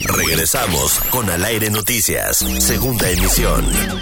Regresamos con Al Aire Noticias, segunda emisión.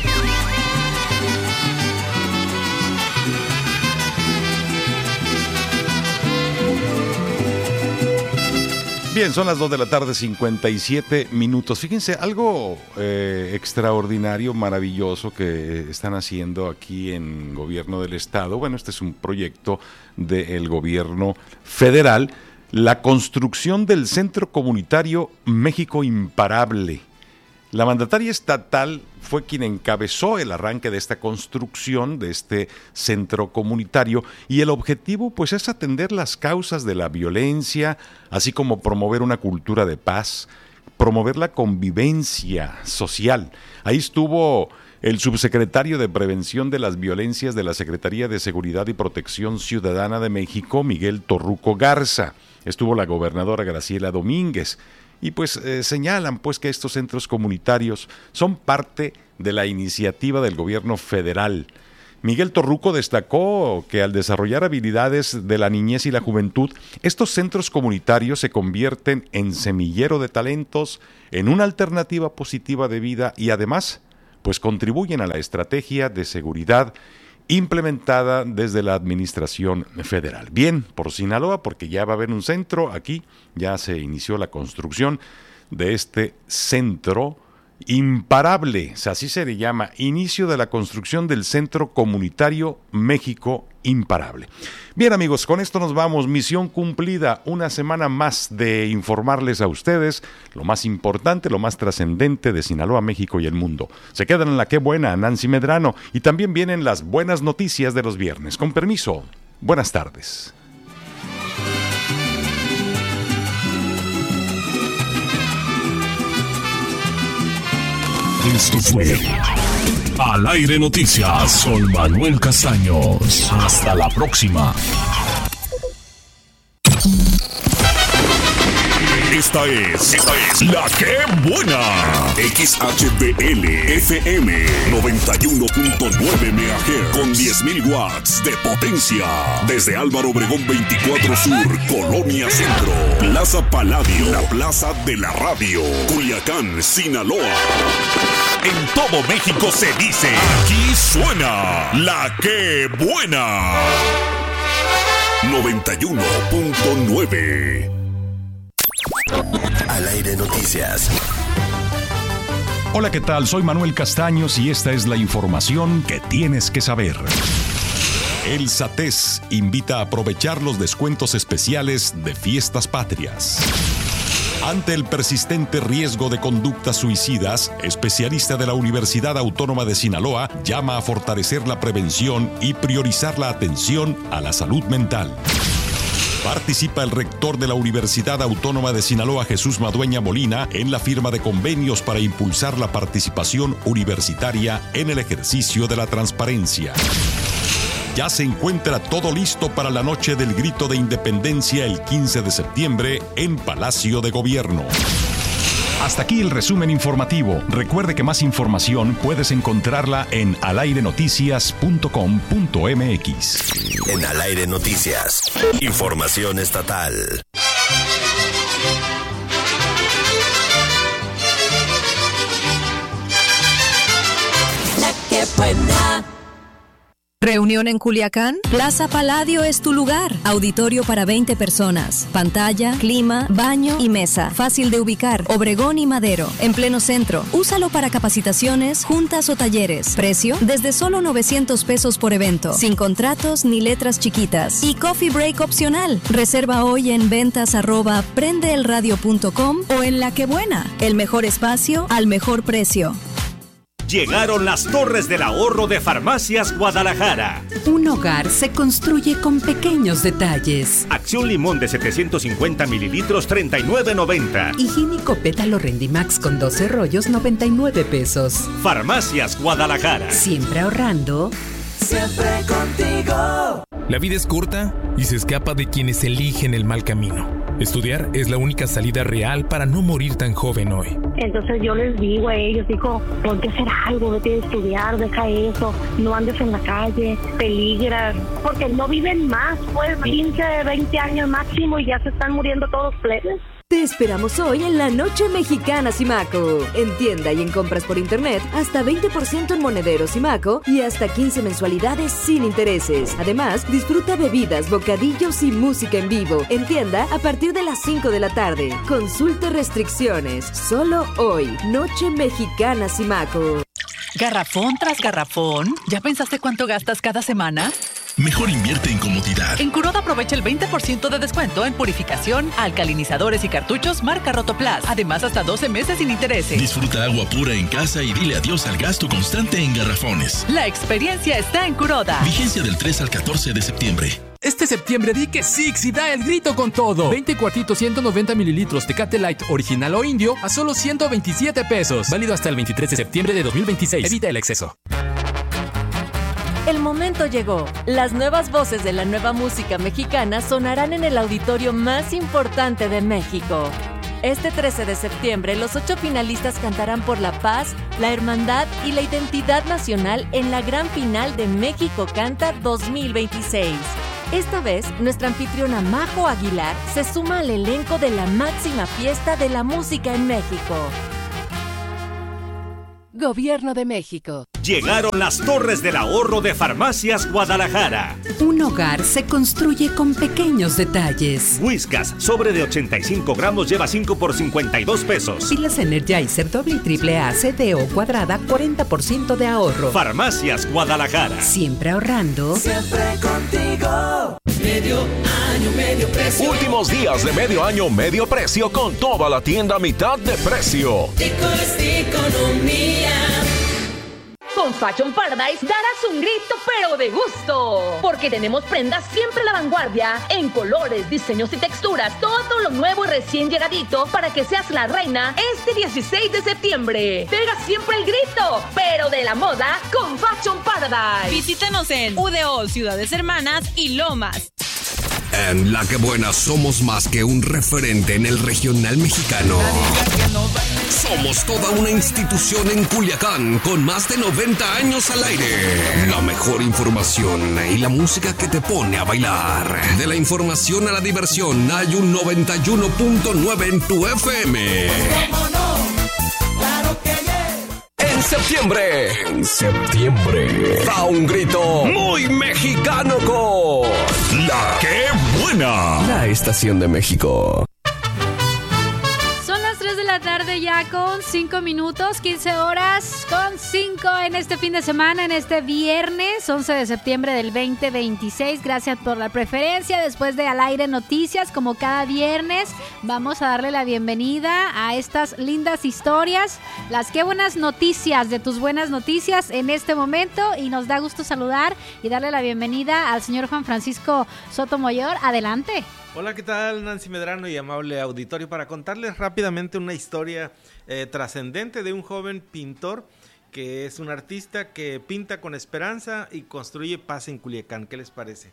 Bien, son las 2 de la tarde, 57 minutos. Fíjense, algo extraordinario, maravilloso que están haciendo aquí en Gobierno del Estado. Bueno, este es un proyecto del Gobierno Federal. La construcción del Centro Comunitario México Imparable. La mandataria estatal fue quien encabezó el arranque de esta construcción, de este centro comunitario, y el objetivo pues es atender las causas de la violencia, así como promover una cultura de paz, promover la convivencia social. Ahí estuvo el subsecretario de Prevención de las Violencias de la Secretaría de Seguridad y Protección Ciudadana de México, Miguel Torruco Garza. Estuvo la gobernadora Graciela Domínguez. Y pues señalan pues que estos centros comunitarios son parte de la iniciativa del gobierno federal. Miguel Torruco destacó que al desarrollar habilidades de la niñez y la juventud, estos centros comunitarios se convierten en semillero de talentos, en una alternativa positiva de vida y además pues contribuyen a la estrategia de seguridad implementada desde la administración federal. Bien, por Sinaloa, porque ya va a haber un centro aquí, ya se inició la construcción de este centro imparable, así se le llama, inicio de la construcción del Centro Comunitario México Imparable. Bien amigos, con esto nos vamos, misión cumplida, una semana más de informarles a ustedes lo más importante, lo más trascendente de Sinaloa, México y el mundo. Se quedan en la Qué Buena, Nancy Medrano, y también vienen las buenas noticias de los viernes. Con permiso, buenas tardes. Esto fue Al Aire Noticias con Manuel Castaños. Hasta la próxima. Esta es La Qué Buena. XHBL FM 91.9 MHz con 10.000 watts de potencia. Desde Álvaro Obregón 24 Sur, Colonia Centro, Plaza Paladio, la plaza de la radio, Culiacán, Sinaloa. En todo México se dice, aquí suena La Qué Buena. 91.9. Al Aire Noticias. Hola, ¿qué tal? Soy Manuel Castaños y esta es la información que tienes que saber. El SATES invita a aprovechar los descuentos especiales de Fiestas Patrias. Ante el persistente riesgo de conductas suicidas, especialista de la Universidad Autónoma de Sinaloa llama a fortalecer la prevención y priorizar la atención a la salud mental. Participa el rector de la Universidad Autónoma de Sinaloa, Jesús Madueña Molina, en la firma de convenios para impulsar la participación universitaria en el ejercicio de la transparencia. Ya se encuentra todo listo para la noche del Grito de Independencia el 15 de septiembre en Palacio de Gobierno. Hasta aquí el resumen informativo. Recuerde que más información puedes encontrarla en alairenoticias.com.mx. En Al Aire Noticias, información estatal. La Qué Buena. Reunión en Culiacán. Plaza Paladio es tu lugar. Auditorio para 20 personas. Pantalla, clima, baño y mesa. Fácil de ubicar. Obregón y Madero. En pleno centro. Úsalo para capacitaciones, juntas o talleres. Precio desde solo 900 pesos por evento. Sin contratos ni letras chiquitas. Y coffee break opcional. Reserva hoy en ventas@prendeelradio.com o en La Qué Buena. El mejor espacio al mejor precio. Llegaron las Torres del Ahorro de Farmacias Guadalajara. Un hogar se construye con pequeños detalles. Acción limón de 750 mililitros, $39.90. Higiénico pétalo Rendimax con 12 rollos, 99 pesos. Farmacias Guadalajara. Siempre ahorrando. Siempre contigo. La vida es corta y se escapa de quienes eligen el mal camino. Estudiar es la única salida real para no morir tan joven hoy. Entonces yo les digo a ellos, ponte a hacer algo, vete a estudiar, deja eso, no andes en la calle, peligras, porque no viven más, pues 15, 20 años máximo y ya se están muriendo todos plebes. Te esperamos hoy en la Noche Mexicana Simaco. En tienda y en compras por internet, hasta 20% en monederos Simaco y hasta 15 mensualidades sin intereses. Además, disfruta bebidas, bocadillos y música en vivo. En tienda a partir de las 5 de la tarde. Consulte restricciones. Solo hoy. Noche Mexicana Simaco. Garrafón tras garrafón. ¿Ya pensaste cuánto gastas cada semana? Mejor invierte en comodidad. En Kuroda aprovecha el 20% de descuento en purificación, alcalinizadores y cartuchos marca Rotoplas. Además, hasta 12 meses sin intereses. Disfruta agua pura en casa y dile adiós al gasto constante en garrafones. La experiencia está en Kuroda. Vigencia del 3 al 14 de septiembre. Este septiembre di que Six y da el grito con todo. 20 cuartitos 190 mililitros Tecate Light original o indio a solo 127 pesos. Válido hasta el 23 de septiembre de 2026. Evita el exceso. El momento llegó. Las nuevas voces de la nueva música mexicana sonarán en el auditorio más importante de México. Este 13 de septiembre, los 8 finalistas cantarán por la paz, la hermandad y la identidad nacional en la gran final de México Canta 2026. Esta vez, nuestra anfitriona Majo Aguilar se suma al elenco de la máxima fiesta de la música en México. Gobierno de México. Llegaron las Torres del Ahorro de Farmacias Guadalajara. Un hogar se construye con pequeños detalles. Whiskas, sobre de 85 gramos, lleva 5 por 52 pesos. Pilas Energizer doble y triple A, CDO cuadrada, 40% de ahorro. Farmacias Guadalajara. Siempre ahorrando. Siempre contigo. Medio año, medio precio. Últimos días de medio año, medio precio con toda la tienda a mitad de precio. Economía. Con Fashion Paradise darás un grito pero de gusto, porque tenemos prendas siempre a la vanguardia en colores, diseños y texturas, todo lo nuevo y recién llegadito para que seas la reina este 16 de septiembre. Pega siempre el grito, pero de la moda con Fashion Paradise. Visítanos en UDO, Ciudades Hermanas y Lomas. En La Que Buena somos más que un referente en el regional mexicano. Somos toda una institución en Culiacán con más de 90 años al aire. La mejor información y la música que te pone a bailar. De la información a la diversión hay un 91.9 en tu FM. En septiembre, da un grito muy mexicano con La Que Buena, la estación de México. Son las 3 de la tarde ya con 5 minutos, 15 horas con 5 en este fin de semana, en este viernes 11 de septiembre del 2026. Gracias por la preferencia. Después de Al Aire Noticias, como cada viernes, vamos a darle la bienvenida a estas lindas historias, las qué buenas noticias de tus buenas noticias en este momento, y nos da gusto saludar y darle la bienvenida al señor Juan Francisco Sotomayor. Adelante. Hola, ¿qué tal? Nancy Medrano y amable auditorio, para contarles rápidamente una historia trascendente de un joven pintor que es un artista que pinta con esperanza y construye paz en Culiacán. ¿Qué les parece?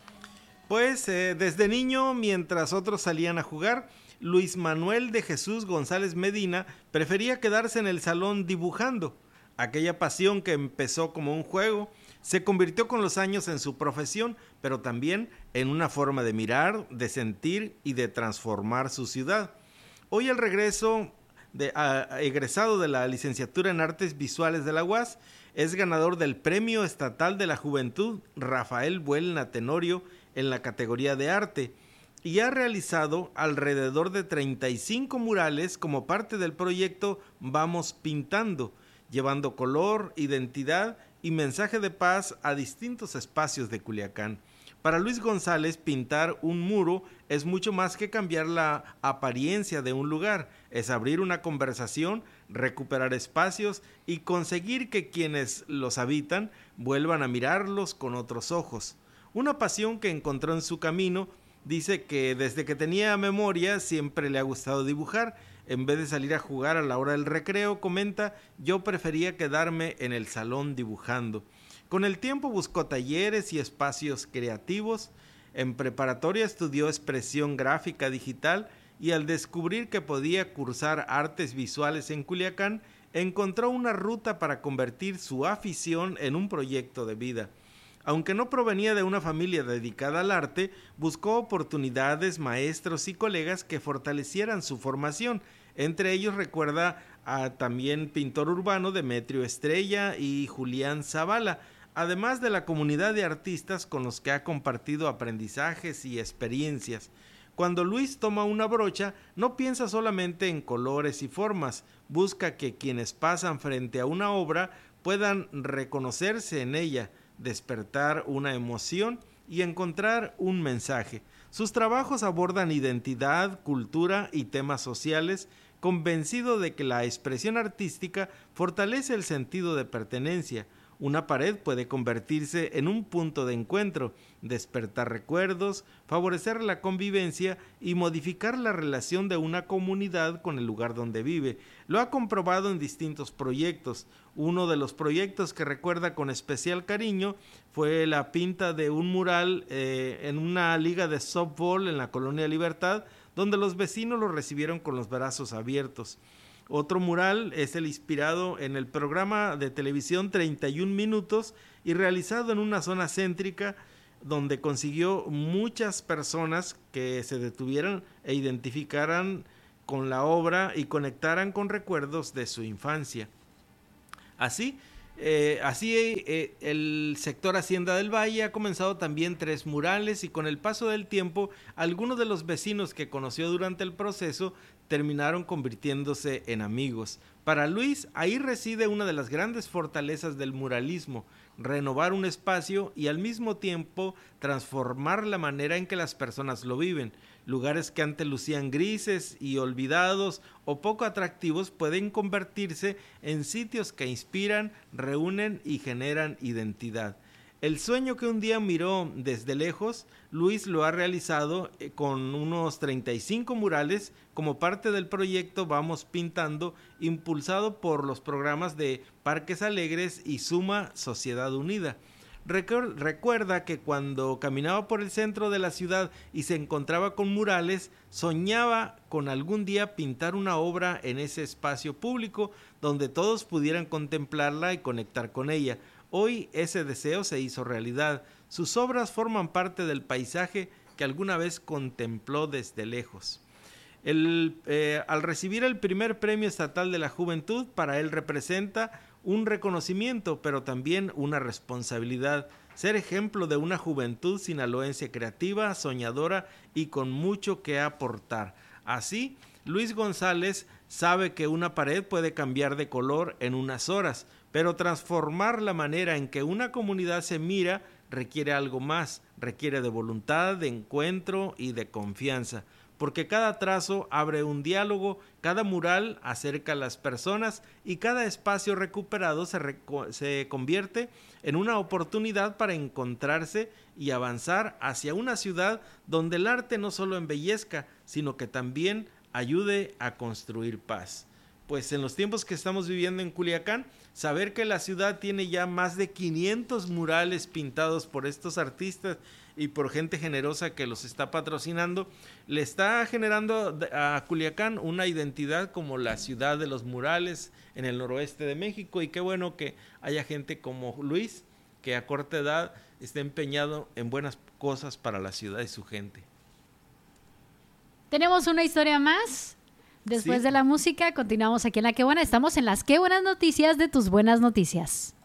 Pues desde niño, mientras otros salían a jugar, Luis Manuel de Jesús González Medina prefería quedarse en el salón dibujando. Aquella pasión que empezó como un juego se convirtió con los años en su profesión, pero también en una forma de mirar, de sentir y de transformar su ciudad. Hoy el regreso egresado de la licenciatura en Artes Visuales de la UAS, es ganador del Premio Estatal de la Juventud Rafael Buelna Tenorio en la categoría de arte, y ha realizado alrededor de 35 murales como parte del proyecto Vamos Pintando, llevando color, identidad y mensaje de paz a distintos espacios de Culiacán. Para Luis González, pintar un muro es mucho más que cambiar la apariencia de un lugar, es abrir una conversación, recuperar espacios y conseguir que quienes los habitan vuelvan a mirarlos con otros ojos. Una pasión que encontró en su camino. Dice que desde que tenía memoria siempre le ha gustado dibujar. En vez de salir a jugar a la hora del recreo, comenta, yo prefería quedarme en el salón dibujando. Con el tiempo buscó talleres y espacios creativos. En preparatoria estudió expresión gráfica digital y al descubrir que podía cursar artes visuales en Culiacán, encontró una ruta para convertir su afición en un proyecto de vida. Aunque no provenía de una familia dedicada al arte, buscó oportunidades, maestros y colegas que fortalecieran su formación. Entre ellos recuerda a también pintor urbano Demetrio Estrella y Julián Zavala, además de la comunidad de artistas con los que ha compartido aprendizajes y experiencias. Cuando Luis toma una brocha, no piensa solamente en colores y formas, busca que quienes pasan frente a una obra puedan reconocerse en ella, despertar una emoción y encontrar un mensaje. Sus trabajos abordan identidad, cultura y temas sociales, convencido de que la expresión artística fortalece el sentido de pertenencia. Una pared puede convertirse en un punto de encuentro, despertar recuerdos, favorecer la convivencia y modificar la relación de una comunidad con el lugar donde vive. Lo ha comprobado en distintos proyectos. Uno de los proyectos que recuerda con especial cariño fue la pinta de un mural en una liga de softball en la Colonia Libertad, donde los vecinos lo recibieron con los brazos abiertos. Otro mural es el inspirado en el programa de televisión 31 Minutos y realizado en una zona céntrica donde consiguió muchas personas que se detuvieran e identificaran con la obra y conectaran con recuerdos de su infancia. Así, el sector Hacienda del Valle ha comenzado también 3 murales y con el paso del tiempo, algunos de los vecinos que conoció durante el proceso terminaron convirtiéndose en amigos. Para Luis, ahí reside una de las grandes fortalezas del muralismo, renovar un espacio y al mismo tiempo transformar la manera en que las personas lo viven. Lugares que antes lucían grises y olvidados o poco atractivos pueden convertirse en sitios que inspiran, reúnen y generan identidad. El sueño que un día miró desde lejos, Luis lo ha realizado con unos 35 murales como parte del proyecto Vamos Pintando, impulsado por los programas de Parques Alegres y Suma Sociedad Unida. Recuerda que cuando caminaba por el centro de la ciudad y se encontraba con murales, soñaba con algún día pintar una obra en ese espacio público donde todos pudieran contemplarla y conectar con ella. Hoy ese deseo se hizo realidad. Sus obras forman parte del paisaje que alguna vez contempló desde lejos. Al recibir el primer Premio Estatal de la Juventud, para él representa un reconocimiento, pero también una responsabilidad. Ser ejemplo de una juventud sinaloense creativa, soñadora y con mucho que aportar. Así, Luis González sabe que una pared puede cambiar de color en unas horas, pero transformar la manera en que una comunidad se mira requiere algo más, requiere de voluntad, de encuentro y de confianza, porque cada trazo abre un diálogo, cada mural acerca a las personas y cada espacio recuperado se convierte en una oportunidad para encontrarse y avanzar hacia una ciudad donde el arte no solo embellezca, sino que también ayude a construir paz. Pues en los tiempos que estamos viviendo en Culiacán, saber que la ciudad tiene ya más de 500 murales pintados por estos artistas y por gente generosa que los está patrocinando, le está generando a Culiacán una identidad como la ciudad de los murales en el noroeste de México, y qué bueno que haya gente como Luis, que a corta edad esté empeñado en buenas cosas para la ciudad y su gente. Tenemos una historia más. Después de la música, continuamos aquí en La Qué Buena. Estamos en las Qué Buenas Noticias de tus buenas noticias.